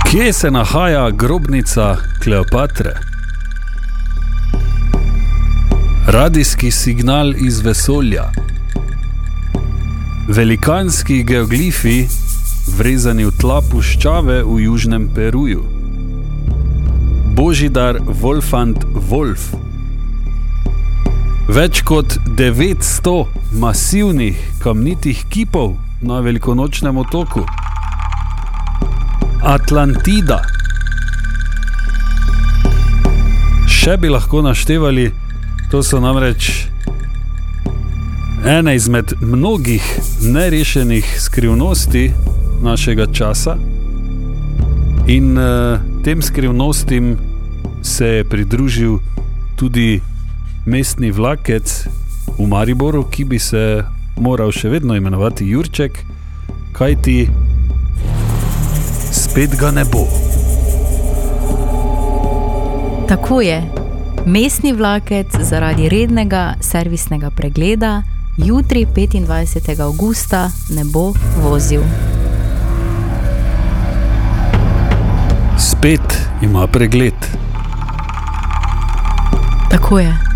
Kje se nahaja grobnica Kleopatre? Radijski signal iz vesolja. Velikanski geoglifi, vrezani v tla puščave v južnem Peruju. Božidar Wolfant Wolf. Več kot 900 masivnih kamnitih kipov na velikonočnem otoku. Atlantida. Še bi lahko naštevali, to so namreč ene izmed mnogih nerešenih skrivnosti našega časa in tem skrivnostim se je pridružil tudi mestni vlakec v Mariboru, ki bi se moral še vedno imenovati Jurček, kajti spet ga ne bo. Tako je. Mestni vlakec zaradi rednega servisnega pregleda jutri 25. avgusta ne bo vozil. Spet ima pregled. Tako je.